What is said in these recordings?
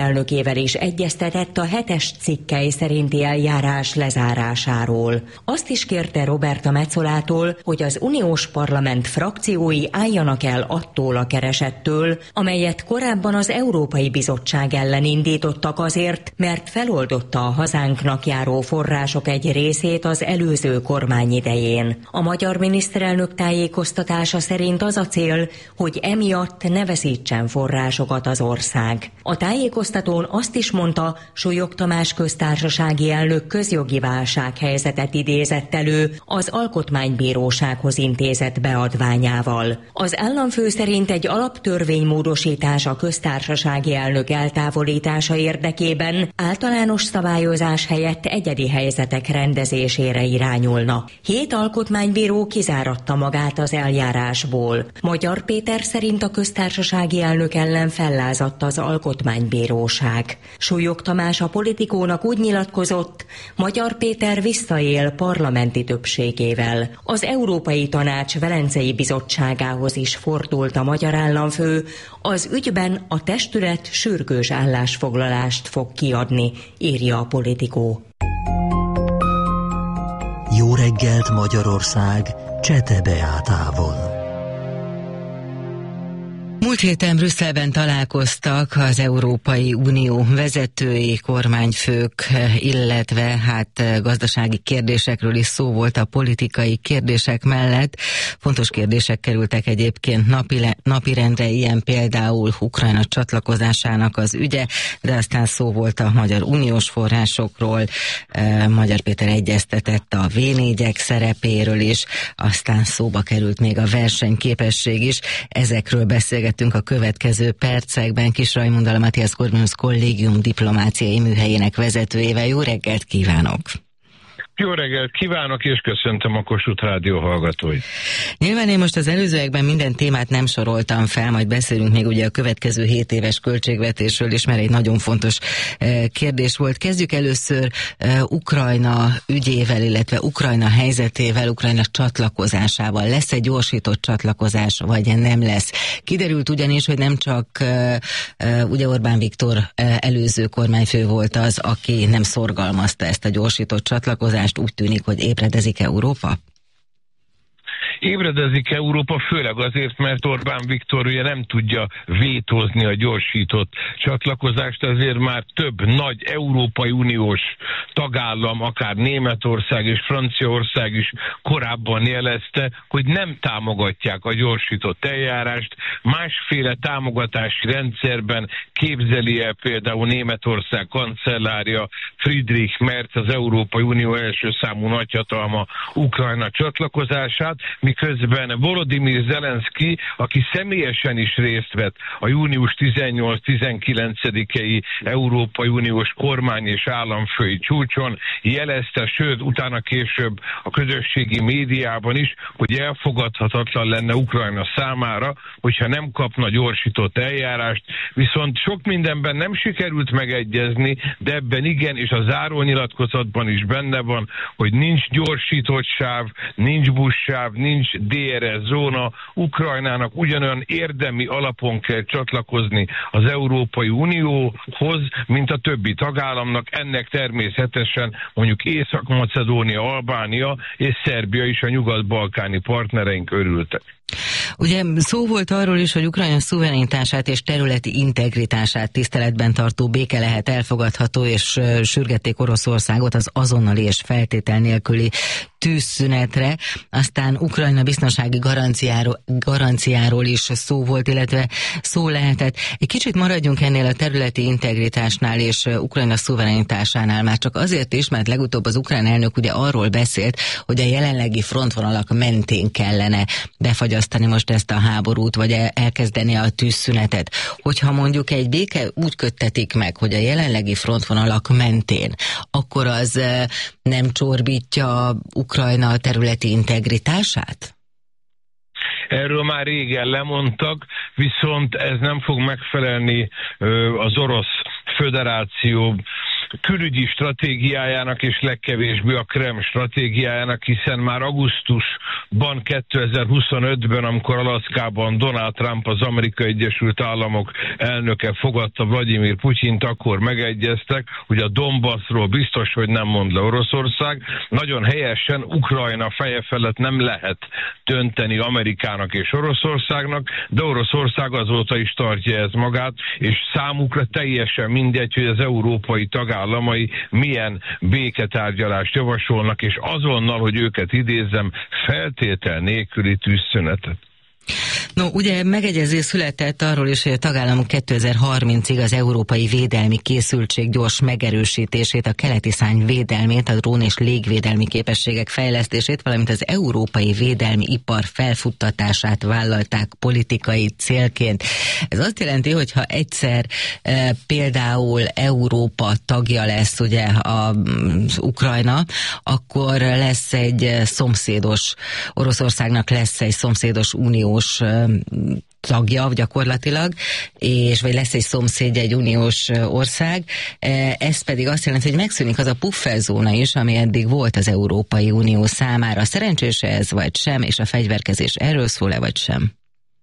elnökével is egyeztetett a 7-es cikkely szerinti eljárás lezárásáról. Azt is kérte Roberta Metzolától, hogy az uniós parlament frakciói álljanak el attól a keresettől, amelyet korábban az Európai Bizottság ellen indítottak azért, mert feloldotta a hazánknak járó források egy részét az előző kormány idején. A magyar miniszterelnök tájékoztatása szerint az a cél, hogy emiatt ne veszítsen forrásokat az ország. A tájékoztatón azt is mondta, Súlyog Tamás köztársasági elnök közjogi válsághelyzetet idézett elő az Alkotmánybírósághoz intézett beadványával. Az államfő szerint egy alaptörvénymódosítás a köztársasági elnök eltávolítása érdekében általános szabályozás helyett egyedi helyzetek rendezésére irányulna. 7 alkotmánybíró kizáratta magát az eljárásból. Magyar Péter szerint a köztársasági elnök ellen fellázadt az Alkotmánybíróság. Súlyog Tamás a Politikónak úgy nyilatkozott, Magyar Péter visszaél parlamenti többségével. Az Európai Tanács Velencei Bizottságához is fordult a magyar államfő, az ügyben a testület sürgős állásfoglalást fog kiadni, írja a Politikó. Jó reggelt Magyarország, Csete Beátával. Múlt héten Brüsszelben találkoztak az Európai Unió vezetői, kormányfők, illetve gazdasági kérdésekről is szó volt a politikai kérdések mellett. Fontos kérdések kerültek egyébként napirendre, ilyen például Ukrajna csatlakozásának az ügye, de aztán szó volt a magyar uniós forrásokról, Magyar Péter egyeztetett a V4-ek szerepéről is, aztán szóba került még a versenyképesség is. Ezekről beszélgetünk a következő percekben Kis Rajmunddal, a Matthias Corvinus Kollégium diplomáciai műhelyének vezetőjével. Jó reggelt kívánok! Jó reggelt kívánok, és köszöntöm a Kossuth Rádió hallgatóit. Nyilván én most az előzőekben minden témát nem soroltam fel, majd beszélünk még ugye a következő 7 éves költségvetésről is, mert egy nagyon fontos kérdés volt. Kezdjük először Ukrajna ügyével, illetve Ukrajna helyzetével, Ukrajna csatlakozásával. Lesz egy gyorsított csatlakozás, vagy nem lesz? Kiderült ugyanis, hogy nem csak ugye Orbán Viktor előző kormányfő volt az, aki nem szorgalmazta ezt a gyorsított csatlakozást. Úgy tűnik, hogy ébredezik Európa? Ébredezik Európa, főleg azért, mert Orbán Viktor ugye nem tudja vétózni a gyorsított csatlakozást, ezért már több nagy Európai Uniós tagállam, akár Németország és Franciaország is korábban jelezte, hogy nem támogatják a gyorsított eljárást. Másféle támogatási rendszerben képzeli el például Németország kancellárja Friedrich Merz, az Európai Unió első számú nagyhatalma, Ukrajna csatlakozását, miközben Volodymyr Zelenszky, aki személyesen is részt vett a június 18-19-i Európai Uniós kormány és államfői csúcson, jelezte, sőt, utána később a közösségi médiában is, hogy elfogadhatatlan lenne Ukrajna számára, hogyha nem kapna gyorsított eljárást, viszont sok mindenben nem sikerült megegyezni, de ebben igen, és a zárónyilatkozatban is benne van, hogy nincs gyorsított sáv, nincs buszsáv, nincs DRS zóna, Ukrajnának ugyanolyan érdemi alapon kell csatlakozni az Európai Unióhoz, mint a többi tagállamnak. Ennek természetesen mondjuk Észak-Macedónia, Albánia és Szerbia is, a nyugat-balkáni partnereink örültek. Ugye szó volt arról is, hogy Ukrajna szuverenitását és területi integritását tiszteletben tartó béke lehet elfogadható, és sürgették Oroszországot az azonnali és feltétel nélküli tűzszünetre. Aztán Ukrajna biztonsági garanciáról is szó volt, illetve szó lehetett. Egy kicsit maradjunk ennél a területi integritásnál és Ukrajna szuverenitásánál, már csak azért is, mert legutóbb az ukrán elnök ugye arról beszélt, hogy a jelenlegi frontvonalak mentén kellene befagyasztani most ezt a háborút, vagy elkezdeni a tűzszünetet. Hogyha mondjuk egy béke úgy köttetik meg, hogy a jelenlegi frontvonalak mentén, akkor az nem csorbítja Ukrajna területi integritását? Erről már régen lemondtak, viszont ez nem fog megfelelni az Orosz Föderáció külügyi stratégiájának és legkevésbé a Kreml stratégiájának, hiszen már augusztusban 2025-ben, amikor Alaszkában Donald Trump, az Amerikai Egyesült Államok elnöke fogadta Vladimir Putyint, akkor megegyeztek, hogy a Donbassról biztos, hogy nem mond le Oroszország. Nagyon helyesen Ukrajna feje felett nem lehet dönteni Amerikának és Oroszországnak, de Oroszország azóta is tartja ez magát, és számukra teljesen mindegy, hogy az európai tagállamai milyen béketárgyalást javasolnak, és azonnal, hogy őket idézzem, feltétel nélküli tűzszünetet. No, ugye megegyezés született arról is, hogy a tagállamok 2030-ig az európai védelmi készültség gyors megerősítését, a keleti szárny védelmét, a drón és légvédelmi képességek fejlesztését, valamint az európai védelmi ipar felfuttatását vállalták politikai célként. Ez azt jelenti, hogy ha egyszer például Európa tagja lesz, ugye az Ukrajna, akkor lesz egy szomszédos, Oroszországnak lesz egy szomszédos uniós tagja gyakorlatilag, vagy lesz egy szomszédja, egy uniós ország. Ez pedig azt jelenti, hogy megszűnik az a pufferzóna is, ami eddig volt az Európai Unió számára. Szerencsés ez vagy sem, és a fegyverkezés erről szól-e vagy sem?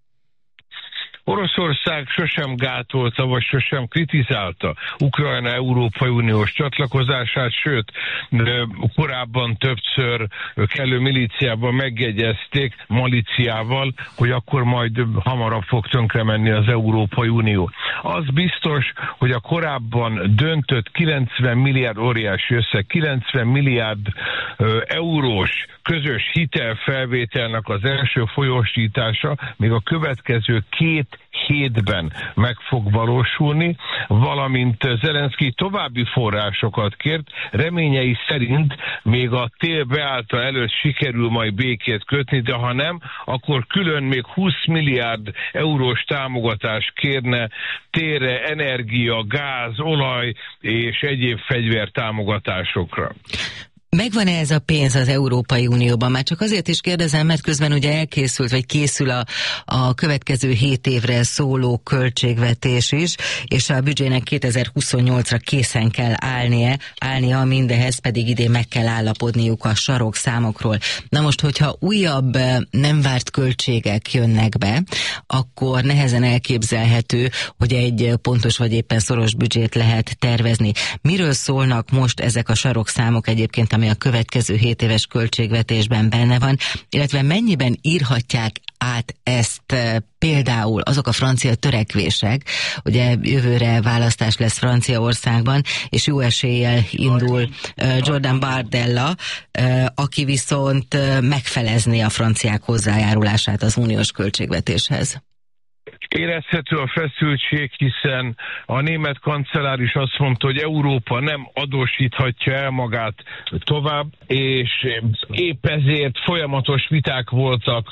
Oroszország sosem gátolta, vagy sosem kritizálta Ukrajna Európai Uniós csatlakozását, sőt, korábban többször kellő milíciában megjegyezték, malíciával, hogy akkor majd hamarabb fog tönkre menni az Európai Unió. Az biztos, hogy a korábban döntött 90 milliárd óriási összeg, 90 milliárd eurós közös hitelfelvételnek az első folyósítása még a következő 2 hétben meg fog valósulni, valamint Zelenszky további forrásokat kért, reményei szerint még a tél beállta előtt sikerül majd békét kötni, de ha nem, akkor külön még 20 milliárd eurós támogatást kérne térre, energia, gáz, olaj és egyéb fegyvertámogatásokra. Megvan-e ez a pénz az Európai Unióban? Már csak azért is kérdezem, mert közben ugye elkészült, vagy készül a következő 7 évre szóló költségvetés is, és a büdzsének 2028-ra készen kell állnia, mindehez pedig idén meg kell állapodniuk a sarokszámokról. Na most, hogyha újabb nem várt költségek jönnek be, akkor nehezen elképzelhető, hogy egy pontos vagy éppen szoros büdzsét lehet tervezni. Miről szólnak most ezek a sarokszámok egyébként, ami a következő 7 éves költségvetésben benne van, illetve mennyiben írhatják át ezt például azok a francia törekvések, ugye jövőre választás lesz Franciaországban, és jó eséllyel indul Jordan Bardella, aki viszont megfelezné a franciák hozzájárulását az uniós költségvetéshez. Érezhető a feszültség, hiszen a német kancellár is azt mondta, hogy Európa nem adósíthatja el magát tovább, és épp ezért folyamatos viták voltak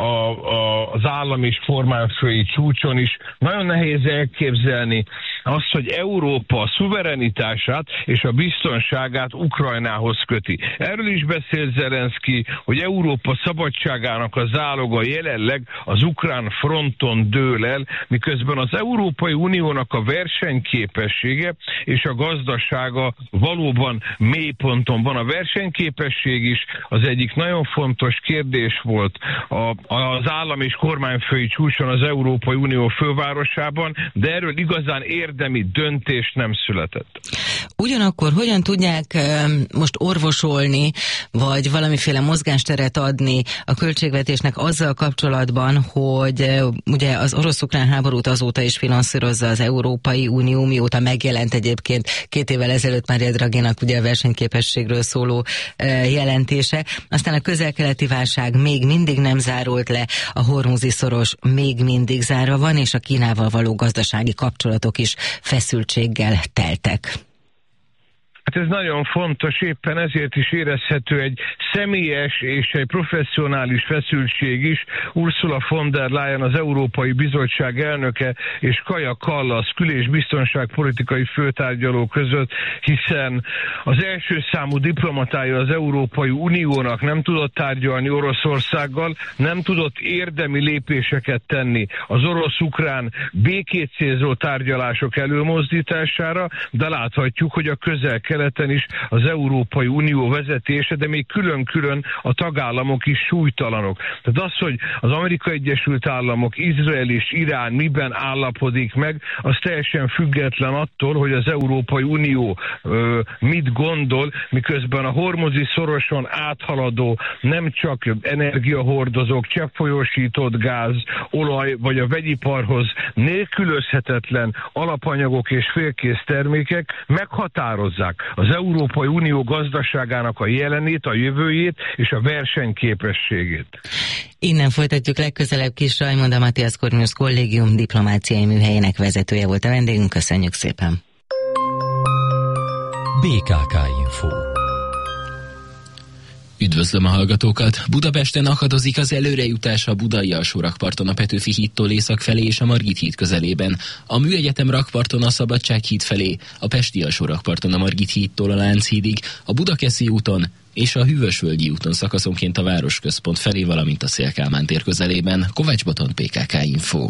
az állam és kormányfői csúcson is. Nagyon nehéz elképzelni azt, hogy Európa szuverenitását és a biztonságát Ukrajnához köti. Erről is beszél Zelenszky, hogy Európa szabadságának a záloga jelenleg az ukrán fronton dől el, miközben az Európai Uniónak a versenyképessége és a gazdasága valóban mélyponton van. A versenyképesség is az egyik nagyon fontos kérdés volt az állam és kormányfői csúcson az Európai Unió fővárosában, de erről igazán érdemi döntés nem született. Ugyanakkor hogyan tudják most orvosolni, vagy valamiféle mozgásteret adni a költségvetésnek azzal kapcsolatban, hogy ugye az orosz-ukrán háborút azóta is finanszírozza az Európai Unió, mióta megjelent egyébként 2 évvel ezelőtt Mario Draghinak ugye a versenyképességről szóló jelentése. Aztán a közel-keleti válság még mindig nem zárult le, a hormuzi szoros még mindig zárva van, és a Kínával való gazdasági kapcsolatok is feszültséggel teltek. Hát ez nagyon fontos, éppen ezért is érezhető egy személyes és egy professzionális feszültség is. Ursula von der Leyen, az Európai Bizottság elnöke, és Kaja Kallas, kül- és biztonságpolitikai főtárgyaló között, hiszen az első számú diplomatája az Európai Uniónak nem tudott tárgyalni Oroszországgal, nem tudott érdemi lépéseket tenni az orosz-ukrán békét célzó tárgyalások előmozdítására, de láthatjuk, hogy a Közel-Keleten is az Európai Unió vezetése, de még külön-külön a tagállamok is súlytalanok. Tehát az, hogy az Amerikai Egyesült Államok, Izrael és Irán miben állapodik meg, az teljesen független attól, hogy az Európai Unió mit gondol, miközben a hormuzi szoroson áthaladó nem csak energiahordozók, cseppfolyósított gáz, olaj vagy a vegyiparhoz nélkülözhetetlen alapanyagok és félkész termékek meghatározzák az Európai Unió gazdaságának a jelenét, a jövőjét és a versenyképességét. Innen folytatjuk legközelebb. Kis Raimond, a Matthias Corvinus Kollégium diplomáciai műhelyének vezetője volt a vendégünk. Köszönjük szépen! BKK Info. Üdvözlöm a hallgatókat! Budapesten akadozik az előrejutás a Budai alsórakparton a Petőfi hídtól észak felé és a Margit híd közelében, a Műegyetem rakparton a Szabadság híd felé, a Pesti alsórakparton a Margit hídtól a Lánchídig, a Budakeszi úton és a Hűvösvölgyi úton szakaszonként a Városközpont felé, valamint a Széll-Kálmán tér közelében. Kovács Botond, PKK Info.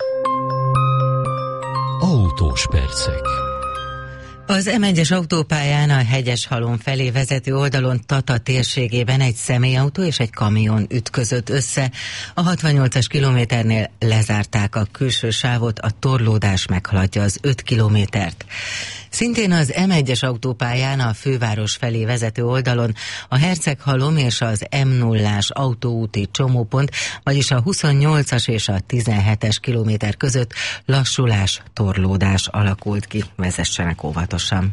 Autós percek. Az M1-es autópályán a Hegyeshalom felé vezető oldalon Tata térségében egy személyautó és egy kamion ütközött össze. A 68-as kilométernél lezárták a külső sávot, a torlódás meghaladja az 5 kilométert. Szintén az M1-es autópályán a főváros felé vezető oldalon a Herceghalom és az M0-ás autóúti csomópont, vagyis a 28-as és a 17-es kilométer között lassulás, torlódás alakult ki. Vezessenek óvatosan.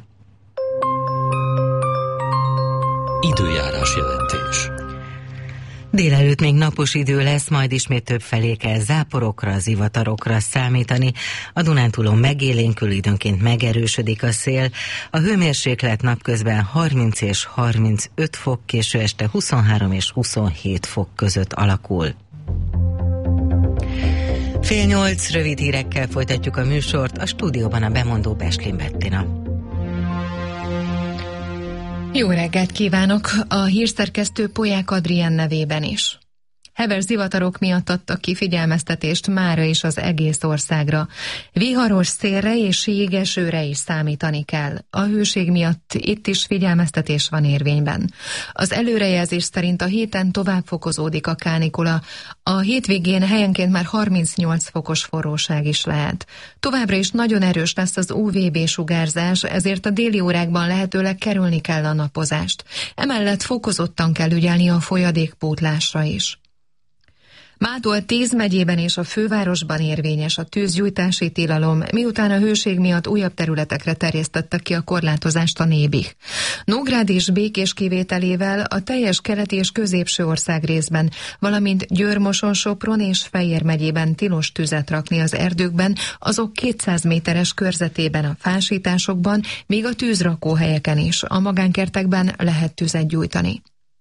Időjárás jelentés. Délelőtt még napos idő lesz, majd ismét többfelé kell záporokra, zivatarokra számítani. A Dunántúlon megélénkül, időnként megerősödik a szél. A hőmérséklet napközben 30 és 35 fok, késő este 23 és 27 fok között alakul. 7:30 rövid hírekkel folytatjuk a műsort, a stúdióban a bemondó Beslin Bettina. Jó reggelt kívánok! A hírszerkesztő Polyák Adrien nevében is. Heves zivatarok miatt adtak ki figyelmeztetést mára is az egész országra. Viharos szélre és jégesőre is számítani kell. A hőség miatt itt is figyelmeztetés van érvényben. Az előrejelzés szerint a héten tovább fokozódik a kánikula. A hétvégén helyenként már 38 fokos forróság is lehet. Továbbra is nagyon erős lesz az UVB-sugárzás, ezért a déli órákban lehetőleg kerülni kell a napozást. Emellett fokozottan kell ügyelni a folyadékpótlásra is. Mától 10 megyében és a fővárosban érvényes a tűzgyújtási tilalom, miután a hőség miatt újabb területekre terjesztettek ki a korlátozást a Nébih. Nógrád és Békés kivételével a teljes keleti és középső országrészben, valamint Győr-Moson-Sopron és Fejér megyében tilos tüzet rakni az erdőkben, azok 200 méteres körzetében a fásításokban, míg a tűzrakóhelyeken is, a magánkertekben lehet tüzet gyújtani.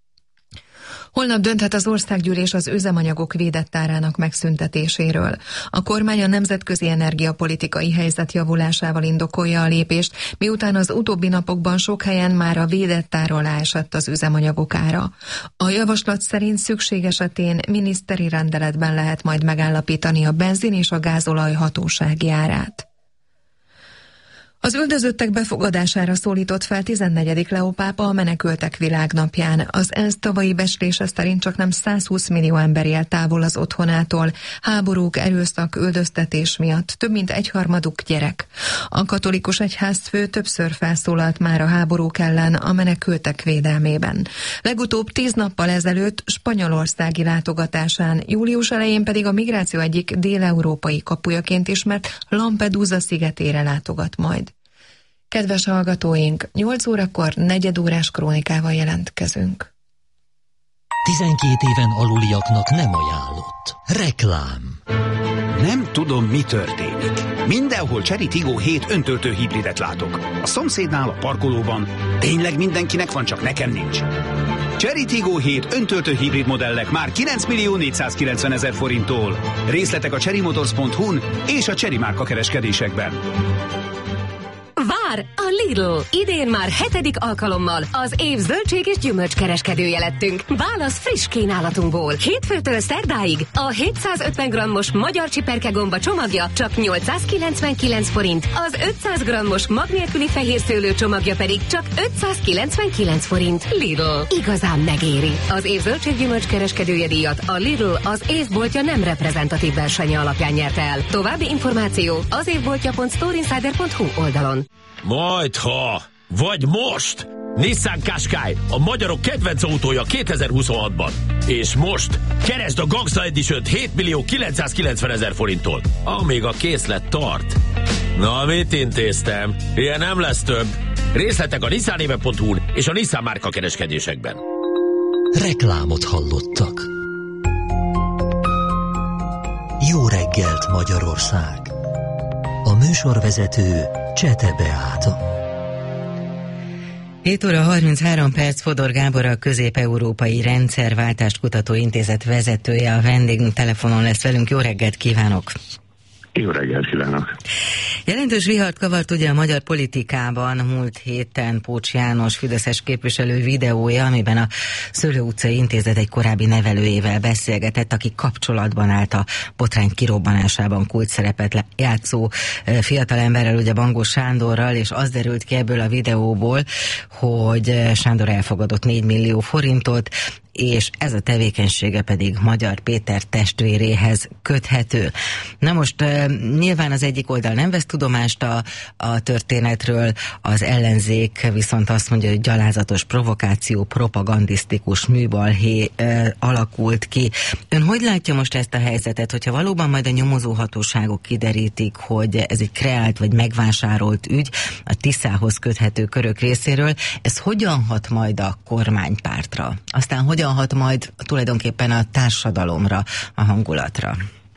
Holnap dönthet az országgyűlés az üzemanyagok védett árának megszüntetéséről. A kormány a nemzetközi energiapolitikai helyzet javulásával indokolja a lépést, miután az utóbbi napokban sok helyen már a védett ár alá esett az üzemanyagok ára. A javaslat szerint szükség esetén miniszteri rendeletben lehet majd megállapítani a benzin és a gázolaj hatósági árát. Az üldözöttek befogadására szólított fel 14. Leó pápa a menekültek világnapján. Az ENSZ tavalyi becslése szerint csaknem 120 millió ember él távol az otthonától. Háborúk, erőszak, üldöztetés miatt több mint egyharmaduk gyerek. A katolikus egyházfő többször felszólalt már a háborúk ellen a menekültek védelmében. Legutóbb 10 nappal ezelőtt spanyolországi látogatásán, július elején pedig a migráció egyik déleurópai kapujaként ismert Lampedusa szigetére látogat majd. Kedves hallgatóink, 8 órakor 4 órás krónikával jelentkezünk. 12 éven aluliaknak nem ajánlott. Reklám. Nem tudom, mi történik. Mindenhol Chery Tiggo 7 öntöltő hibridet látok. A szomszédnál, a parkolóban. Tényleg mindenkinek van, csak nekem nincs. Chery Tiggo 7 öntöltő hibrid modellek már 9.490.000 forinttól. Részletek a cherrymotors.hu-n és a Chery márka kereskedésekben. Vár! A Lidl! Idén már 7. alkalommal az év zöldség és gyümölcskereskedője lettünk. Válasz friss kínálatunkból. Hétfőtől szerdáig a 750 g-os magyar csiperkegomba csomagja csak 899 forint, az 500 g-os mag nélküli fehérszőlő csomagja pedig csak 599 forint. Lidl. Igazán megéri. Az év zöldség gyümölcskereskedője díjat a Lidl az évboltja nem reprezentatív versenye alapján nyerte el. További információ az évboltja.storeinsider.hu oldalon. Majdha, vagy most! Nissan Qashqai, a magyarok kedvenc autója 2026-ban. És most keresd a Gangsta Edition-t 7.990.000 forinttól, amíg a készlet tart. Na, mit intéztem? Ilyen nem lesz több. Részletek a nissanéve.hu-n és a Nissan márka kereskedésekben. Reklámot hallottak. Jó reggelt, Magyarország! A műsorvezető Csete Beáta. 7 óra 33 perc, Fodor Gábor, a Közép-Európai Rendszerváltást Kutató Intézet vezetője, a vendégünk telefonon lesz velünk. Jó reggelt kívánok! Jó reggelt kívánok! Jelentős vihart kavart ugye a magyar politikában múlt héten Pócs János fideszes képviselő videója, amiben a Szőlő utcai intézet egy korábbi nevelőjével beszélgetett, aki kapcsolatban állt a botrány kirobbanásában kulcsszerepet játszó fiatalemberrel, ugye Bangó Sándorral, és az derült ki ebből a videóból, hogy Sándor elfogadott 4 millió forintot, és ez a tevékenysége pedig Magyar Péter testvéréhez köthető. Na most nyilván az egyik oldal nem vesz tudomást a történetről, az ellenzék viszont azt mondja, hogy gyalázatos provokáció, propagandisztikus műbalhé alakult ki. Ön hogy látja most ezt a helyzetet, hogyha valóban majd a nyomozóhatóságok kiderítik, hogy ez egy kreált vagy megvásárolt ügy a Tiszához köthető körök részéről, ez hogyan hat majd a kormánypártra? Aztán hogyan hat majd tulajdonképpen a társadalomra, a hangulatra?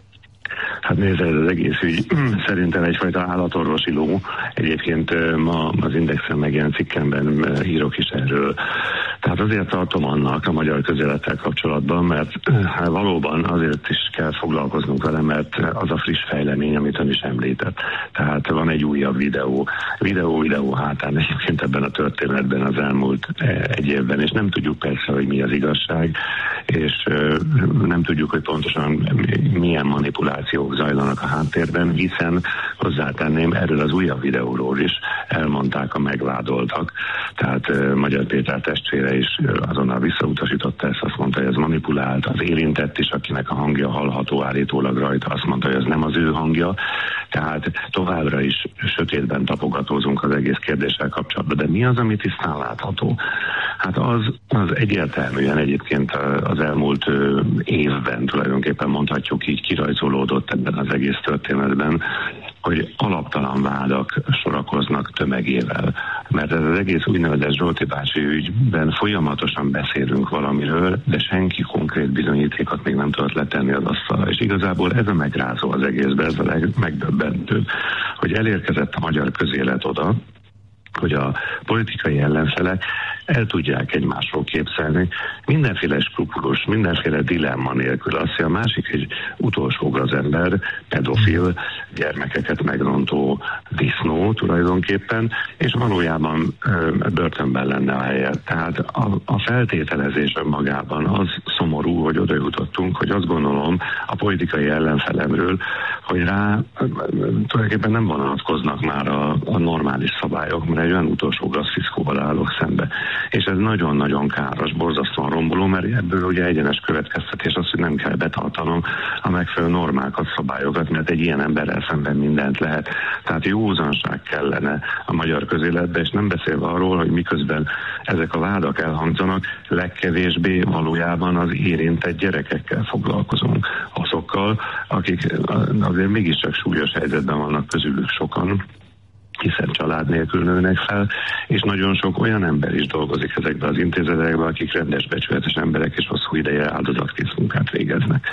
Hát nézd, ez az egész ügy szerintem egyfajta állatorvosi ló. Egyébként ma az Indexen megjelent cikkemben írok is erről. Tehát azért tartom annak a magyar közélettel kapcsolatban, mert valóban azért is kell foglalkoznunk vele, mert az a friss fejlemény, amit ön is említett. Tehát van egy újabb videó hátán egyébként ebben a történetben az elmúlt egy évben, és nem tudjuk persze, hogy mi az igazság, és nem tudjuk, hogy pontosan milyen manipulációk zajlanak a háttérben, hiszen hozzátenném, erről az újabb videóról is elmondták a megvádoltak. Tehát Magyar Péter testvére is azonnal visszautasította ezt, azt mondta, hogy ez manipulált, az érintett is, akinek a hangja hallható állítólag rajta, azt mondta, hogy ez nem az ő hangja. Tehát továbbra is sötétben tapogatózunk az egész kérdéssel kapcsolatban. De mi az, ami tisztán látható? Hát az egyértelműen egyébként az elmúlt évben tulajdonképpen mondhatjuk így kirajzolódott ebben az egész történetben, hogy alaptalan vádak sorakoznak tömegével. Mert ez az egész úgynevezett Zsolti bácsi ügyben folyamatosan beszélünk valamiről, de senki konkrét bizonyítékot még nem tudott letenni az asztalra. És igazából ez a megrázó az egészben, ez a legmegdöbbentőbb, hogy elérkezett a magyar közélet oda, hogy a politikai ellenfelek el tudják egymásról képzelni mindenféle skrupulus, mindenféle dilemma nélkül. Azt, hogy a másik egy utolsó gazember, pedofil, gyermekeket megrontó disznó tulajdonképpen, és valójában börtönben lenne a helye. Tehát a feltételezés önmagában az szomorú, hogy oda jutottunk, hogy azt gondolom a politikai ellenfelemről, hogy rá tulajdonképpen nem vonatkoznak már a normális szabályok, mert egy olyan utolsó gazfiszkóval állok szembe. És ez nagyon-nagyon káros, borzasztóan romboló, mert ebből ugye egyenes következtetés az, hogy nem kell betartanom a megfelelő normákat, szabályokat, mert egy ilyen emberrel szemben mindent lehet. Tehát józanság kellene a magyar közéletbe, és nem beszélve arról, hogy miközben ezek a vádak elhangzanak, legkevésbé valójában az érintett gyerekekkel foglalkozunk. Azokkal, akik azért mégiscsak súlyos helyzetben vannak közülük sokan, hiszen család nélkül nőnek fel, és nagyon sok olyan ember is dolgozik ezekben az intézetekben, akik rendes, becsületes emberek és hosszú ideje áldozatkész munkát végeznek.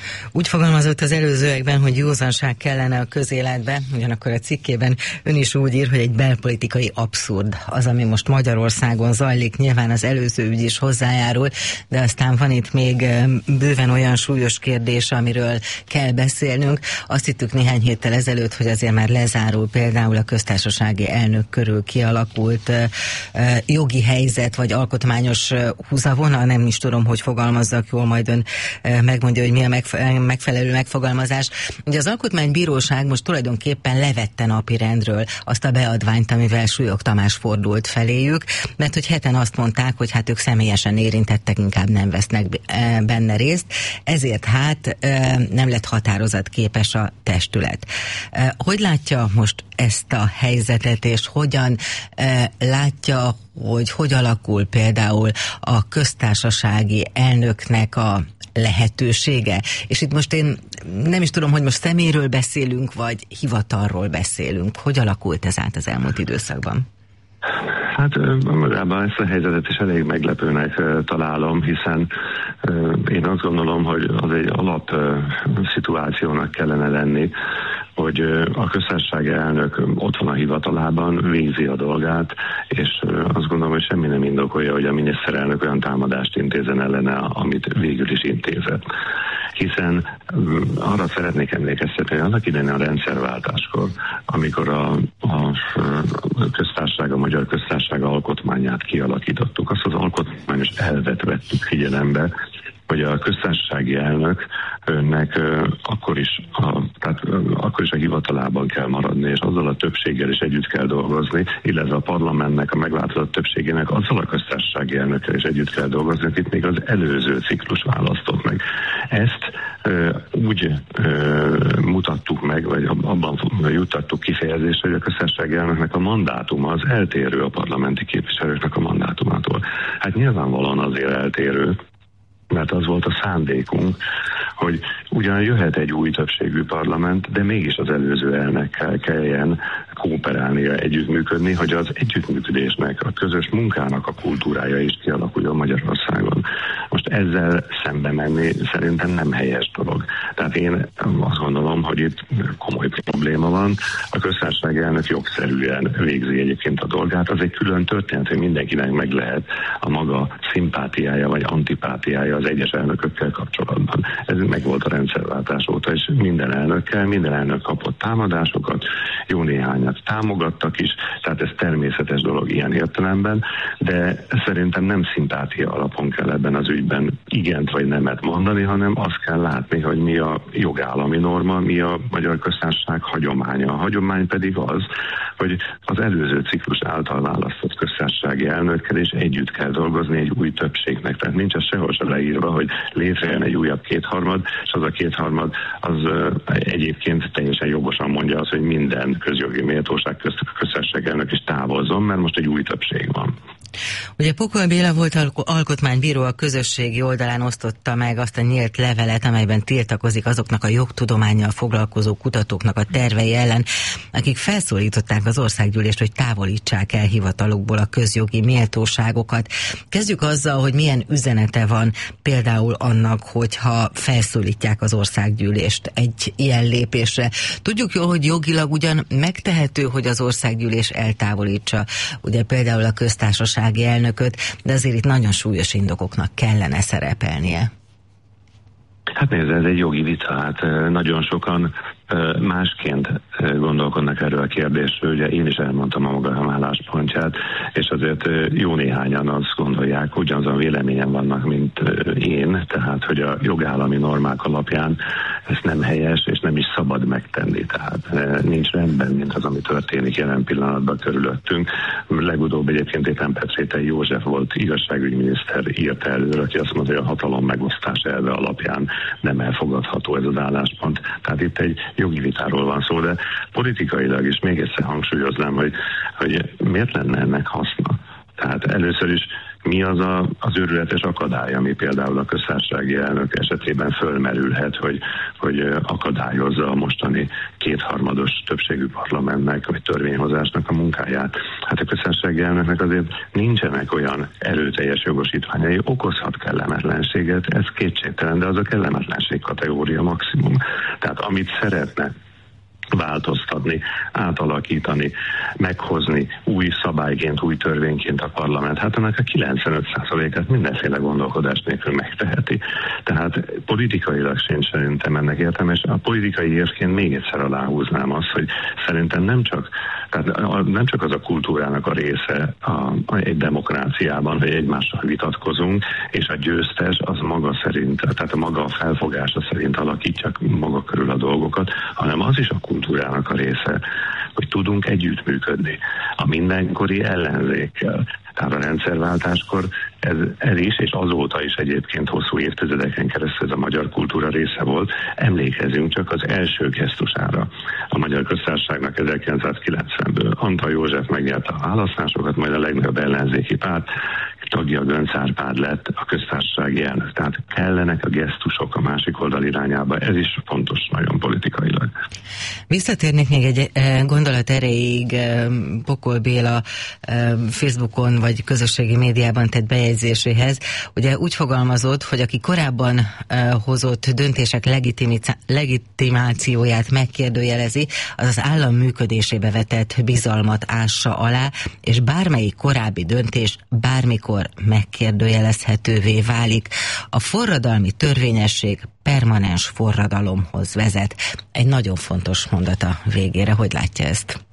Úgy fogalmazott az előzőekben, hogy józanság kellene a közéletbe, ugyanakkor a cikkében ön is úgy ír, hogy egy belpolitikai abszurd az, ami most Magyarországon zajlik. Nyilván az előző ügy is hozzájárul, de aztán van itt még bőven olyan súlyos kérdés, amiről kell beszélnünk. Azt hittük néhány héttel ezelőtt, hogy azért már lezárul például a köztársasági elnök körül kialakult jogi helyzet, vagy alkotmányos húzavona, nem is tudom, hogy fogalmazzak jól, majd ön megmondja, hogy mi a megfelelő megfogalmazás. Ugye az Alkotmánybíróság most tulajdonképpen levette napirendről azt a beadványt, amivel Súlyog Tamás fordult feléjük, mert hogy heten azt mondták, hogy hát ők személyesen érintettek, inkább nem vesznek benne részt, ezért hát nem lett határozatképes a testület. Hogy látja most ezt a helyzetet, és hogyan látja, hogy alakul például a köztársasági elnöknek a lehetősége? És itt most én nem is tudom, hogy most személyről beszélünk, vagy hivatalról beszélünk. Hogy alakult ez át az elmúlt időszakban? Hát magában ezt a helyzetet is elég meglepőnek találom, hiszen én azt gondolom, hogy az egy alap szituációnak kellene lenni, hogy a köztársasági elnök ott van a hivatalában, végzi a dolgát, és azt gondolom, hogy semmi nem indokolja, hogy a miniszterelnök olyan támadást intézen ellene, amit végül is intézett. Hiszen arra szeretnék emlékeztetni, hogy annak idején a rendszerváltáskor, amikor a köztársaság, a magyar köztársaság alkotmányát kialakítottuk, azt az alkotmányos elvet vettük figyelembe, hogy a köztársasági elnöknek akkor is a hivatalában kell maradni, és azzal a többséggel is együtt kell dolgozni, illetve a parlamentnek a megváltozott többségének azzal a köztársasági elnökkel is együtt kell dolgozni, akit még az előző ciklus választott meg. Ezt úgy mutattuk meg, vagy abban juttattuk kifejezésre, hogy a köztársasági elnöknek a mandátuma az eltérő a parlamenti képviselőknek a mandátumától. Hát nyilvánvalóan azért eltérő, mert az volt a szándékunk, hogy ugyan jöhet egy új többségű parlament, de mégis az előző elnökkel kelljen kooperálnia, együttműködni, hogy az együttműködésnek, a közös munkának a kultúrája is kialakuljon Magyarországon. Most ezzel szembe menni szerintem nem helyes dolog. Tehát én azt gondolom, hogy itt komoly probléma van. A köztársasági elnök jogszerűen végzi egyébként a dolgát. Az egy külön történet, hogy mindenkinek meg lehet a maga szimpátiája vagy antipátiája az egyes elnökökkel kapcsolatban. Ez meg volt a rendszerváltás óta, és minden elnök kapott támadásokat, jó néhányat támogattak is, tehát ez természetes dolog ilyen értelemben, de szerintem nem szimpátia alapon kell ebben az ügyben igent vagy nemet mondani, hanem azt kell látni, hogy mi a jogállami norma, mi a magyar köztársaság hagyománya. A hagyomány pedig az, hogy az előző ciklus által választott köztársasági elnökkel is együtt kell dolgozni egy új többségnek. Tehát nincs az sehol sem leírva, hogy létrejön egy újabb kétharmad, és az a kétharmad az egyébként teljesen jogosan mondja azt, hogy minden közjogi méltóság közt a köztársasági elnök is távozzon, mert most egy új többség van. Ugye Pokoly Béla volt alkotmánybíró, a közösségi oldalán osztotta meg azt a nyílt levelet, amelyben tiltakozik azoknak a jogtudománnyal foglalkozó kutatóknak a tervei ellen, akik felszólították az országgyűlést, hogy távolítsák el hivatalukból a közjogi méltóságokat. Kezdjük azzal, hogy milyen üzenete van például annak, hogyha felszólítják az országgyűlést egy ilyen lépésre. Tudjuk jól, hogy jogilag ugyan megtehető, hogy az országgyűlés eltávolítsa ugye például a köztársasági elnököt, de azért itt nagyon súlyos indokoknak kellene szerepelnie. Hát nézd, ez egy jogi vita, hát nagyon sokan másként gondolkodnak erről a kérdésről. Ugye én is elmondtam a magam álláspontját, és azért jó néhányan azt gondolják, ugyanazon véleményen vannak, mint én, tehát, hogy a jogállami normák alapján ez nem helyes, és nem is szabad megtenni. Tehát nincs rendben, mint az, ami történik jelen pillanatban körülöttünk. Legutóbb egyébként éppen Petrétei József volt igazságügyminiszter, írt előre, aki azt mondta, hogy a hatalom megosztás elve alapján nem elfogadható ez az álláspont. Tehát itt egy jogi vitáról van szó, de politikailag is még egyszer hangsúlyoznám, hogy miért lenne ennek haszna. Tehát először is mi az az őrületes akadály, ami például a köztársasági elnök esetében fölmerülhet, hogy akadályozza a mostani kétharmados többségű parlamentnek vagy törvényhozásnak a munkáját. Hát a köztársasági elnöknek azért nincsenek olyan erőteljes jogosítványai, okozhat kellemetlenséget, ez kétségtelen, de az a kellemetlenség kategória maximum. Tehát amit szeretne változtatni, átalakítani, meghozni új szabályként, új törvényként a parlament, hát ennek a 95%-át mindenféle gondolkodás nélkül megteheti. Tehát politikailag sincs szerintem ennek értelme, és a politikai érvként még egyszer aláhúznám azt, hogy szerintem nem csak az a kultúrának a része egy demokráciában, hogy egymással vitatkozunk, és a győztes az maga szerint, tehát a maga felfogása szerint alakítja maga körül a dolgokat, hanem az is a kultúrának a része, hogy tudunk együttműködni a mindenkori ellenzékkel. Tehát a rendszerváltáskor ez is, és azóta is egyébként hosszú évtizedeken keresztül ez a magyar kultúra része volt. Emlékezünk csak az első gesztusára a Magyar Köztársaságnak 1990-ből. Antal József megnyerte a választásokat, majd a legnagyobb ellenzéki párt tagja Göncz Árpád lett a köztársasági elnök. Tehát kellenek a gesztusok a másik oldal irányába. Ez is fontos nagyon politikailag. Visszatérnék még egy gondolat erejéig Pokol Béla Facebookon vagy közösségi médiában tett bejegyzéséhez. Ugye úgy fogalmazott, hogy aki korábban hozott döntések legitimációját megkérdőjelezi, az az állam működésébe vetett bizalmat ássa alá, és bármelyik korábbi döntés bármikor megkérdőjelezhetővé válik. A forradalmi törvényesség permanens forradalomhoz vezet. Egy nagyon fontos mondat a végére. Hogy látja ezt?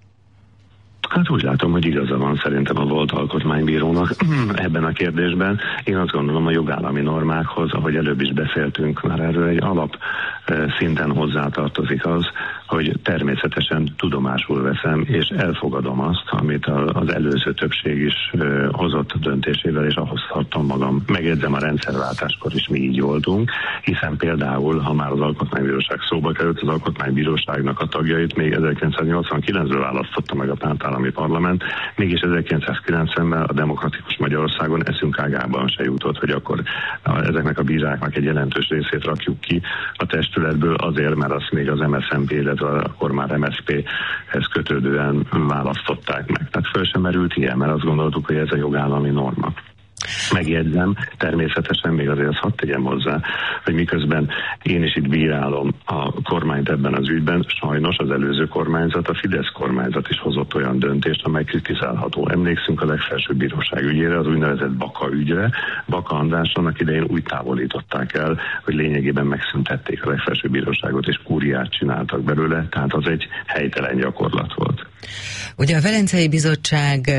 Hát úgy látom, hogy igaza van szerintem a volt alkotmánybírónak ebben a kérdésben. Én azt gondolom, a jogállami normákhoz, ahogy előbb is beszéltünk már erről, egy alap szinten hozzátartozik az, hogy természetesen tudomásul veszem, és elfogadom azt, amit az előző többség is hozott döntésével, és ahhoz tartom magam. Megjegyzem, a rendszerváltáskor is mi így voltunk, hiszen például, ha már az Alkotmánybíróság szóba került, az Alkotmánybíróságnak a tagjait még 1989-ből választotta meg a pártállami parlament, mégis 1990-ben a demokratikus Magyarországon eszünk ágában se jutott, hogy akkor ezeknek a bíráknak egy jelentős részét rakjuk ki a testületből azért, mert azt még az MSZNP, illetve akkor már MSZP-hez kötődően választották meg. Tehát föl sem merült ilyen, mert azt gondoltuk, hogy ez a jogállami norma. Megjegyzem, természetesen még azért azt hadd tegyem hozzá, hogy miközben én is itt bírálom a kormányt ebben az ügyben, sajnos az előző kormányzat, a Fidesz kormányzat is hozott olyan döntést, amely kritizálható. Emlékszünk a legfelsőbb bíróság ügyére, az úgynevezett Baka ügyre. Baka András annak idején úgy távolították el, hogy lényegében megszüntették a legfelsőbb bíróságot, és kúriát csináltak belőle, tehát az egy helytelen gyakorlat volt. Ugye a Velencei Bizottság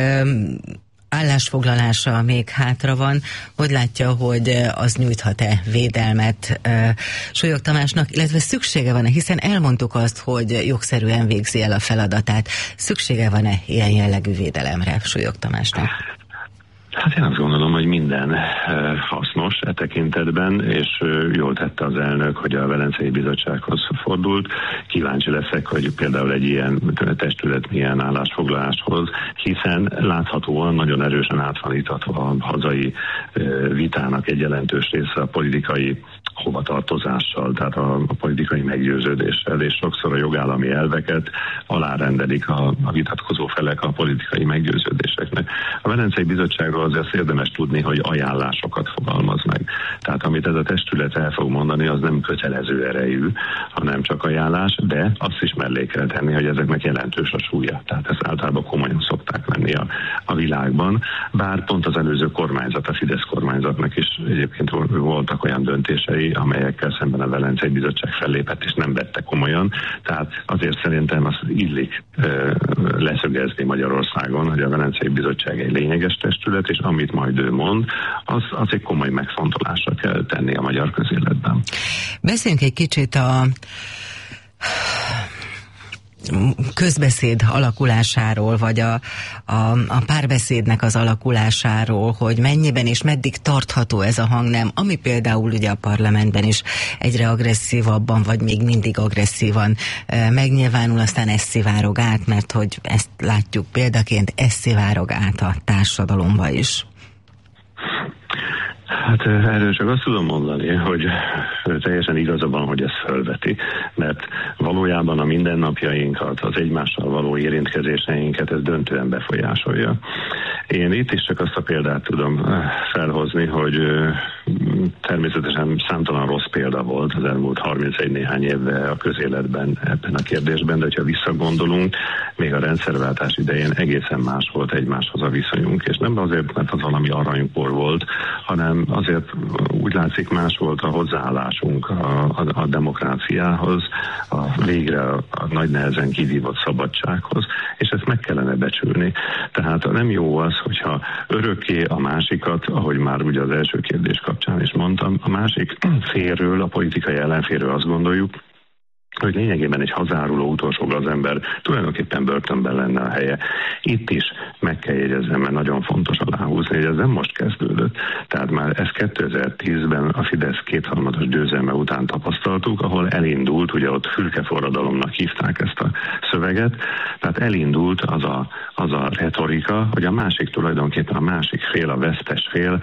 állásfoglalása még hátra van. Hogy látja, hogy az nyújthat-e védelmet Solyog Tamásnak, illetve szüksége van-e, hiszen elmondtuk azt, hogy jogszerűen végzi el a feladatát. Szüksége van-e ilyen jellegű védelemre Solyog Tamásnak? Hát én azt gondolom, hogy minden hasznos e tekintetben, és jól tette az elnök, hogy a Velencei Bizottsághoz fordult. Kíváncsi leszek, hogy például egy ilyen testület milyen állásfoglaláshoz, hiszen láthatóan nagyon erősen át van itatva a hazai vitának egy jelentős része a politikai hovatartozással, tehát a politikai meggyőződéssel, és sokszor a jogállami elveket alárendelik a vitatkozó felek a politikai meggyőződéseknek. A Velencei Bizottságról azért érdemes tudni, hogy ajánlásokat fogalmaz meg. Tehát amit ez a testület el fog mondani, az nem kötelező erejű, hanem csak ajánlás, de azt is mellé kell tenni, hogy ezeknek jelentős a súlya. Tehát ezt általában komolyan szokták venni a világban. Bár pont az előző kormányzat, a Fidesz kormányzatnak is egyébként voltak olyan döntései, amelyekkel szemben a Velencei Bizottság fellépett, és nem vette komolyan. Tehát azért szerintem azt illik leszögezni Magyarországon, hogy a Velencei Bizottság egy lényeges testület, és amit majd ő mond, az egy komoly megfontolásra kell tenni a magyar közéletben. Beszéljünk egy kicsit a közbeszéd alakulásáról, vagy a párbeszédnek az alakulásáról, hogy mennyiben és meddig tartható ez a hangnem, ami például ugye a parlamentben is egyre agresszívabban, vagy még mindig agresszívan megnyilvánul, aztán ez szivárog át, mert hogy ezt látjuk példaként, ez szivárog át a társadalomba is. Hát erről csak azt tudom mondani, hogy teljesen igaza van, hogy ez felveti, mert valójában a mindennapjainkat, az egymással való érintkezéseinket ez döntően befolyásolja. Én itt is csak azt a példát tudom felhozni, hogy természetesen számtalan rossz példa volt az elmúlt 31 néhány évben a közéletben ebben a kérdésben, de ha visszagondolunk, még a rendszerváltás idején egészen más volt egymáshoz a viszonyunk, és nem azért, mert az valami aranykor volt, hanem azért úgy látszik más volt a hozzáállásunk a demokráciához, a végre a nagy nehezen kivívott szabadsághoz, és ezt meg kellene becsülni. Tehát nem jó az, hogyha örökké a másikat, ahogy már ugye az első kérdés kapcsán is mondtam, a másik félről, a politikai ellenfélről azt gondoljuk, hogy lényegében egy hazáruló utolsó gazember tulajdonképpen börtönben lenne a helye. Itt is meg kell jegyeznem, mert nagyon fontos aláhúzni, hogy ez nem most kezdődött. Tehát már ezt 2010-ben a Fidesz kétharmados győzelme után tapasztaltuk, ahol elindult, ugye ott fülkeforradalomnak hívták ezt a szöveget, tehát elindult az a retorika, hogy a másik tulajdonképpen a másik fél, a vesztes fél,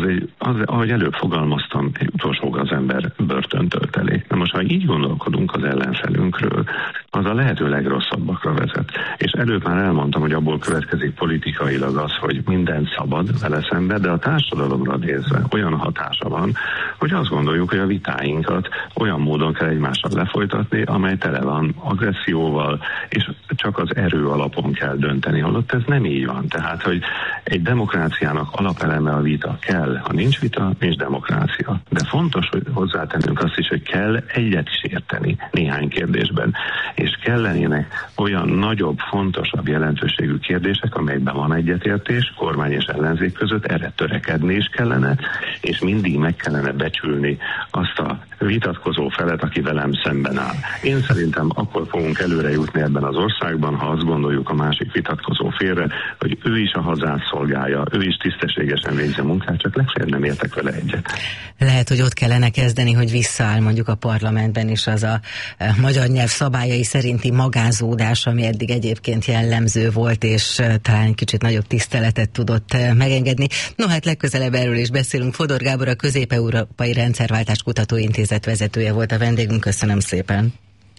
ahogy előbb fogalmaztam, egy utolsó gazember börtöntöltelé. Na most, ha így gondolkodunk az ellenfelünkről, az a lehető legrosszabbakra vezet. És előbb már elmondtam, hogy abból következik politikailag az, hogy minden szabad vele szemben, de a társadalomra nézve olyan hatása van, hogy azt gondoljuk, hogy a vitáinkat olyan módon kell egymással lefolytatni, amely tele van agresszióval, és csak az erő alapon kell dönteni, holott ez nem így van. Tehát, hogy egy demokráciának alapeleme a vita kell. Ha nincs vita, nincs demokrácia. De fontos, hogy hozzátennünk azt is, hogy kell egyet is érteni néhány kérdésben. És kellenének olyan nagyobb, fontosabb jelentőségű kérdések, amelyekben van egyetértés, kormány és ellenzék között, erre törekedni is kellene, és mindig meg kellene becsülni azt a vitatkozó felet, aki velem szemben áll. Én szerintem akkor fogunk előre jutni ebben az országban, ha azt gondoljuk a másik vitatkozó félre, hogy ő is a hazát szolgálja, ő is tisztességesen végzi a munkát, csak legfeljebb nem értek vele egyet. Lehet, hogy ott kellene kezdeni, hogy visszaáll mondjuk a parlamentben is az a magyar nyelv szabályai szerinti magázódás, ami eddig egyébként jellemző volt, és talán egy kicsit nagyobb tiszteletet tudott megengedni. No, hát legközelebb erről is beszélünk. Fodor Gábor, a Közép-Európai Rendszerváltás Kutatóintézet vezetője volt a vendégünk. Köszönöm szépen.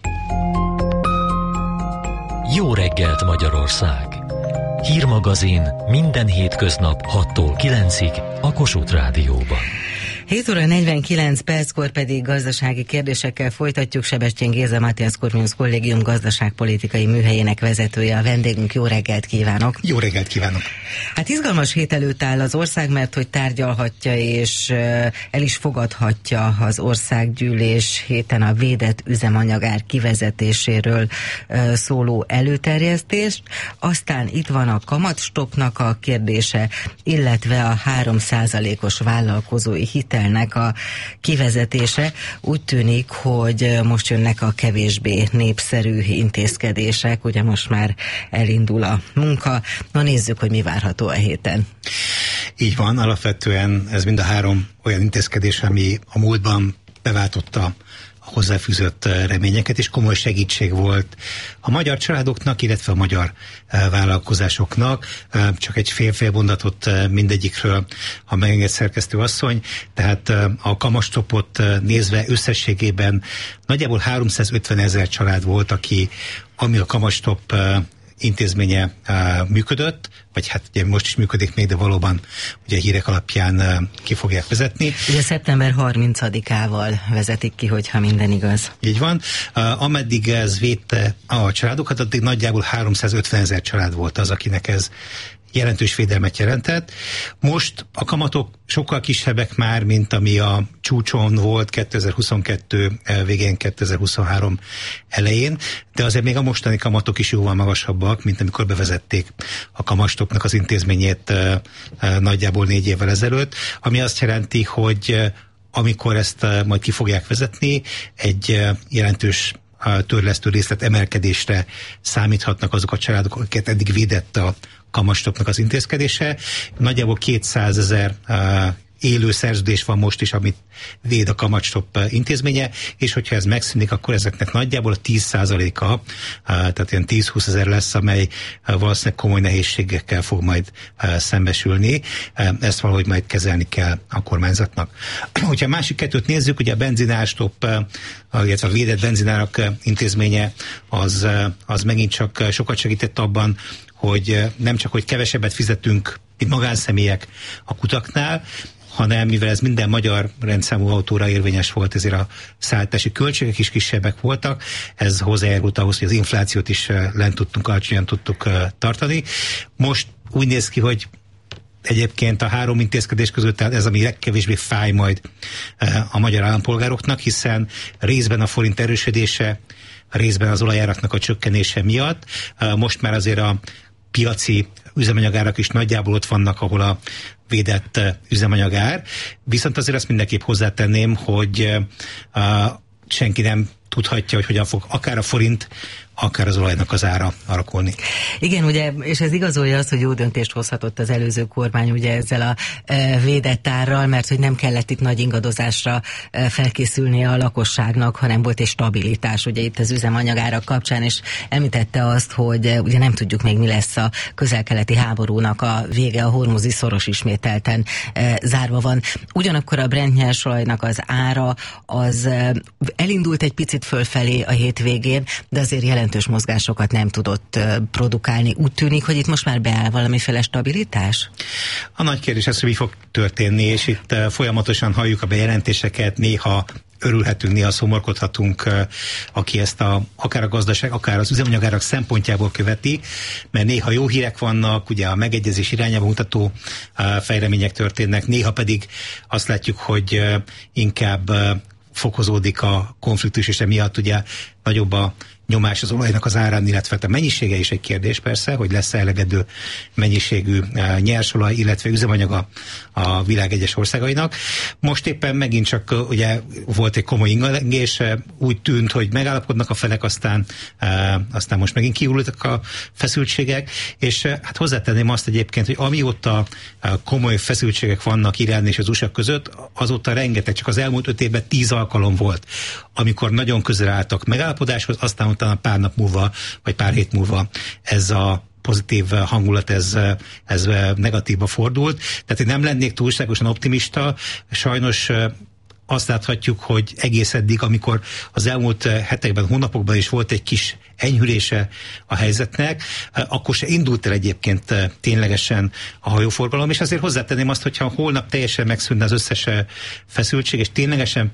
Jó reggelt, Magyarország! Hírmagazin minden hétköznap 6-tól 9-ig a Kossuth Rádióban. 7 óra 49 perckor pedig gazdasági kérdésekkel folytatjuk. Sebestyén Géza, Matthias Corvinus Kollégium gazdaságpolitikai műhelyének vezetője a vendégünk. Jó reggelt kívánok! Jó reggelt kívánok! Hát izgalmas hét előtt áll az ország, mert hogy tárgyalhatja és el is fogadhatja az országgyűlés héten a védett üzemanyagár kivezetéséről szóló előterjesztést. Aztán itt van a kamatstoppnak a kérdése, illetve a 3%-os vállalkozói hitelnek a kivezetése. Úgy tűnik, hogy most jönnek a kevésbé népszerű intézkedések, ugye most már elindul a munka. Na nézzük, hogy mi várható a héten. Így van, alapvetően ez mind a három olyan intézkedés, ami a múltban beváltotta a hozzáfűzött reményeket, és komoly segítség volt a magyar családoknak, illetve a magyar vállalkozásoknak. Csak egy fél mondatot mindegyikről, ha megenged szerkesztő asszony. Tehát a kamatstoppot nézve összességében nagyjából 350 000 család volt, ami a kamatstopp intézménye működött, vagy hát ugye most is működik még, de valóban ugye hírek alapján ki fogják vezetni. Ugye szeptember 30-ával vezetik ki, hogyha minden igaz. Így van. Ameddig ez védte a családokat, addig nagyjából 350 000 család volt az, akinek ez jelentős védelmet jelentett. Most a kamatok sokkal kisebbek már, mint ami a csúcson volt 2022 végén, 2023 elején, de azért még a mostani kamatok is jóval magasabbak, mint amikor bevezették a kamatstoppnak az intézményét nagyjából 4 évvel ezelőtt, ami azt jelenti, hogy amikor ezt majd ki fogják vezetni, egy jelentős törlesztő részlet emelkedésre számíthatnak azok a családok, akiket eddig védett a kamatstoppnak az intézkedése. Nagyjából 200 000 élő szerződés van most is, amit véd a kamatstopp intézménye, és hogyha ez megszűnik, akkor ezeknek nagyjából a 10%-a, tehát ilyen 10-20 ezer lesz, amely valószínűleg komoly nehézségekkel fog majd szembesülni. Ezt valahogy majd kezelni kell a kormányzatnak. Hogyha a másik kettőt nézzük, ugye a benzinárstopp, illetve a védett benzinárak intézménye, az megint csak sokat segített abban, hogy nem csak, hogy kevesebbet fizetünk, mint magánszemélyek a kutaknál, hanem mivel ez minden magyar rendszámú autóra érvényes volt, ezért a szállítási költségek is kisebbek voltak, ez hozzájárult ahhoz, hogy az inflációt is alacsonyan tudtuk tartani. Most úgy néz ki, hogy egyébként a 3 intézkedés között ez, ami legkevésbé fáj majd a magyar állampolgároknak, hiszen részben a forint erősödése, részben az olajáraknak a csökkenése miatt most már azért a piaci üzemanyagárak is nagyjából ott vannak, ahol a védett üzemanyagár. Viszont azért azt mindenképp hozzátenném, hogy senki nem tudhatja, hogy hogyan fog akár a forint, akár az olajnak az ára alakulni. Igen, ugye, és ez igazolja azt, hogy jó döntést hozhatott az előző kormány ugye ezzel a védett árral, mert hogy nem kellett itt nagy ingadozásra felkészülnie a lakosságnak, hanem volt egy stabilitás ugye itt az üzemanyagárak kapcsán, és említette azt, hogy ugye nem tudjuk még mi lesz a közel-keleti háborúnak a vége, a hormuzi szoros ismételten zárva van. Ugyanakkor a Brent nyersolajnak az ára az elindult egy picit fölfelé a hétvégén, de azért jelentős mozgásokat nem tudott produkálni. Úgy tűnik, hogy itt most már beáll valamiféle stabilitás? A nagy kérdés az, hogy mi fog történni, és itt folyamatosan halljuk a bejelentéseket, néha örülhetünk, néha szomorkodhatunk, aki ezt akár a gazdaság, akár az üzemanyagárak szempontjából követi, mert néha jó hírek vannak, ugye a megegyezés irányába mutató fejlemények történnek, néha pedig azt látjuk, hogy inkább fokozódik a konfliktus, és emiatt ugye nagyobb a nyomás az olajnak az árán, illetve a mennyisége is egy kérdés persze, hogy lesz elegendő mennyiségű nyersolaj, illetve üzemanyaga a világ egyes országainak. Most éppen megint csak ugye volt egy komoly ingengés, úgy tűnt, hogy megállapodnak a felek, aztán most megint kiúlultak a feszültségek, és hát hozzátenném azt egyébként, hogy amióta komoly feszültségek vannak Irán és az USA között, azóta rengeteg, csak az elmúlt 5 évben 10 alkalom volt, amikor nagyon közel álltak megállapodáshoz, aztán utána pár nap múlva, vagy pár hét múlva ez a pozitív hangulat, ez negatívba fordult. Tehát én nem lennék túlságosan optimista, sajnos azt láthatjuk, hogy egész eddig, amikor az elmúlt hetekben, hónapokban is volt egy kis enyhülése a helyzetnek, akkor se indult el egyébként ténylegesen a hajóforgalom, és azért hozzátenném azt, hogyha holnap teljesen megszűnne az összes feszültség, és ténylegesen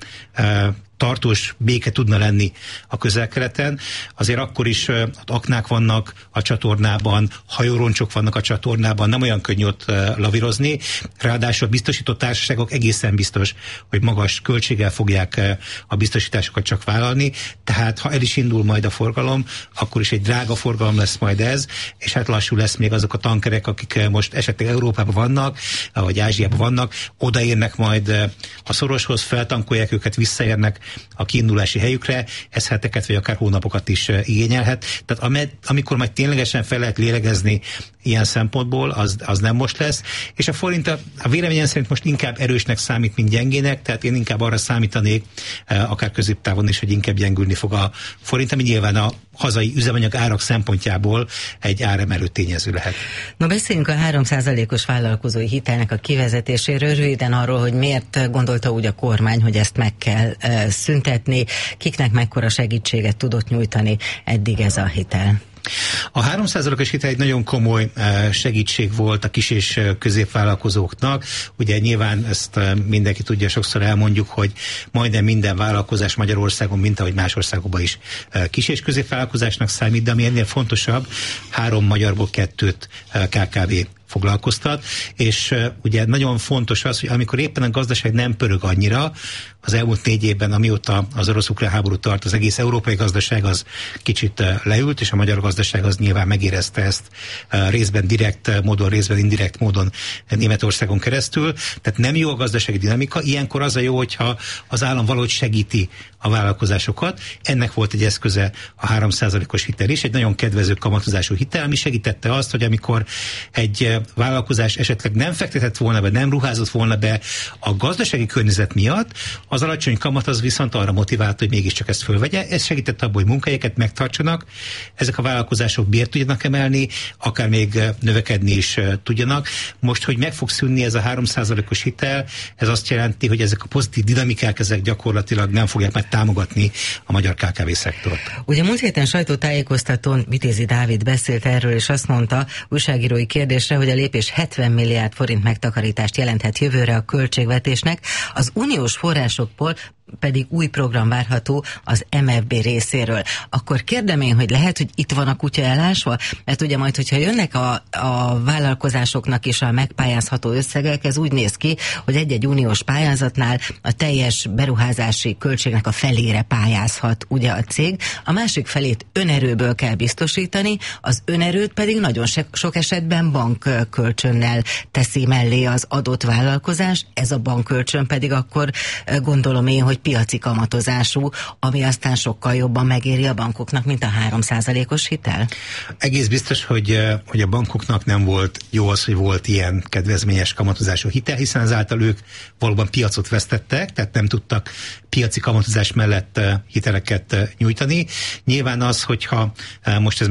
tartós béke tudna lenni a Közel-Keleten, azért akkor is aknák vannak a csatornában, hajóroncsok vannak a csatornában, nem olyan könnyű ott lavírozni, ráadásul a biztosító társaságok egészen biztos, hogy magas költséggel fogják a biztosításokat csak vállalni, tehát ha el is indul majd a forgalom, akkor is egy drága forgalom lesz majd ez, és hát lassú lesz még azok a tankerek, akik most esetleg Európában vannak, vagy Ázsiában vannak, odaérnek majd a szoroshoz, feltankolják őket, visszaérnek a kiindulási helyükre, ez heteket vagy akár hónapokat is igényelhet. Tehát amikor majd ténylegesen fel lehet lélegezni ilyen szempontból, az nem most lesz. És a forint a véleményem szerint most inkább erősnek számít, mint gyengének, tehát én inkább arra számítanék, akár középtávon is, hogy inkább gyengülni fog a forint, ami nyilván a hazai üzemanyag árak szempontjából egy áremelő tényező lehet. Na beszéljünk a 3%-os vállalkozói hitelnek a kivezetéséről, röviden arról, hogy miért gondolta úgy a kormány, hogy ezt meg kell szüntetni, kiknek mekkora segítséget tudott nyújtani eddig ez a hitel. A 3%-os hitel egy nagyon komoly segítség volt a kis és középvállalkozóknak. Ugye nyilván ezt mindenki tudja, sokszor elmondjuk, hogy majdnem minden vállalkozás Magyarországon, mint ahogy más országokban is kis és középvállalkozásnak számít, de ami ennél fontosabb, 3 magyarból 2 KKV foglalkoztat, és ugye nagyon fontos az, hogy amikor éppen a gazdaság nem pörög annyira, az elmúlt 4 évben, amióta az orosz-ukrán háború tart, az egész európai gazdaság az kicsit leült, és a magyar gazdaság az nyilván megérezte ezt részben direkt módon, részben indirekt módon Németországon keresztül. Tehát nem jó a gazdasági dinamika, ilyenkor az a jó, hogyha az állam valahogy segíti a vállalkozásokat. Ennek volt egy eszköze a 3%-os hitel is, egy nagyon kedvező kamatozású hitel, ami segítette azt, hogy amikor egy vállalkozás esetleg nem fektetett volna be, nem ruházott volna be a gazdasági környezet miatt, az alacsony kamat az viszont arra motivált, hogy mégiscsak ezt fölvegye. Ez segített abban, hogy munkahelyeket megtartsanak, ezek a vállalkozások bért tudjanak emelni, akár még növekedni is tudjanak. Most, hogy meg fog szűnni ez a 3%-os hitel, ez azt jelenti, hogy ezek a pozitív dinamikák, ezek gyakorlatilag nem fogják meg támogatni a magyar KKV szektort. Ugye múlt héten sajtótájékoztatón Vitézi Dávid beszélt erről, és azt mondta újságírói kérdésre, hogy a lépés 70 milliárd forint megtakarítást jelenthet jövőre a költségvetésnek, az uniós forrásokból pedig új program várható az MFB részéről. Akkor kérdem én, hogy lehet, hogy itt van a kutya elásva? Mert ugye majd, hogyha jönnek a vállalkozásoknak is a megpályázható összegek, ez úgy néz ki, hogy egy-egy uniós pályázatnál a teljes beruházási költségnek a felére pályázhat ugye a cég, a másik felét önerőből kell biztosítani, az önerőt pedig nagyon sok esetben bankkölcsönnel teszi mellé az adott vállalkozás, ez a bankkölcsön pedig akkor gondolom én, hogy piaci kamatozású, ami aztán sokkal jobban megéri a bankoknak, mint a 3%-os hitel? Egész biztos, hogy a bankoknak nem volt jó az, hogy volt ilyen kedvezményes kamatozású hitel, hiszen ezáltal ők valóban piacot vesztettek, tehát nem tudtak piaci kamatozás mellett hiteleket nyújtani. Nyilván az, hogyha most ez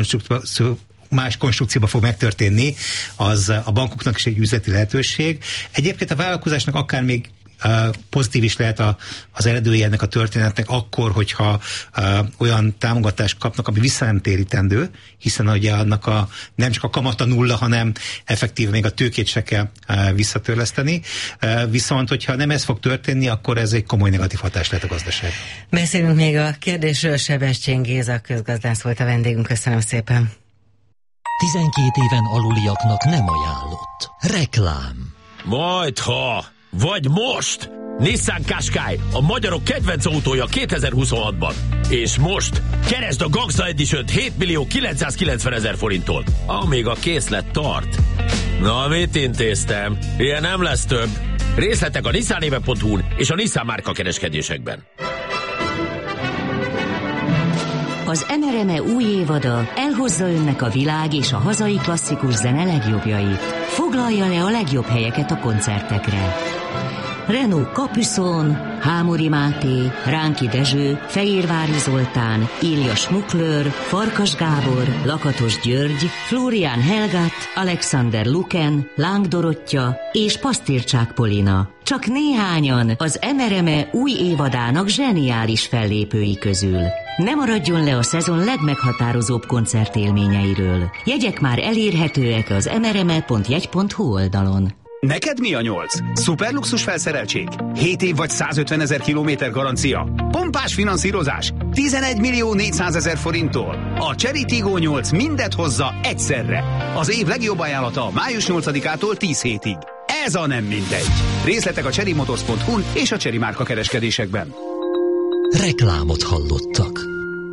más konstrukcióban fog megtörténni, az a bankoknak is egy üzleti lehetőség. Egyébként a vállalkozásnak akár még pozitív is lehet az eredője ennek a történetnek akkor, hogyha olyan támogatást kapnak, ami vissza nem térítendő, hiszen ugye annak nem csak a kamata nulla, hanem effektíve még a tőkét se kell visszatörleszteni. Viszont, hogyha nem ez fog történni, akkor ez egy komoly negatív hatás lehet a gazdaság. Beszélünk még a kérdésről. Sebestyén Géza közgazdász volt a vendégünk. Köszönöm szépen. 12 éven aluliaknak nem ajánlott. Reklám. Majdha! Vagy most! Nissan Qashqai, a magyarok kedvenc autója 2026-ban. És most keresd a Gangsta Edition-t 7.990.000 forinttól, amíg a készlet tart. Na, mit intéztem? Ilyen nem lesz több. Részletek a nissanéve.hu-n és a Nissan márka kereskedésekben. Az MRME új évada elhozza önnek a világ és a hazai klasszikus zene legjobbjait. Foglalja le a legjobb helyeket a koncertekre. Renault Capucon, Hámori Máté, Ránki Dezső, Fehérvári Zoltán, Ilja Smuklőr, Farkas Gábor, Lakatos György, Florian Helgat, Alexander Luken, Láng Dorottya és Pasztircsák Polina. Csak néhányan az MRME új évadának zseniális fellépői közül. Ne maradjon le a szezon legmeghatározóbb koncertélményeiről. Jegyek már elérhetőek az mrme.jegy.hu oldalon. Neked mi a 8? Szuperluxus felszereltség? 7 év vagy 150 000 kilométer garancia? Pompás finanszírozás? 11.400.000 forinttól? A Chery Tiggo 8 mindet hozza egyszerre. Az év legjobb ajánlata május 8-ától 10 hétig. Ez a nem mindegy. Részletek a cherrymotors.hu-n és a Chery márka kereskedésekben. Reklámot hallottak.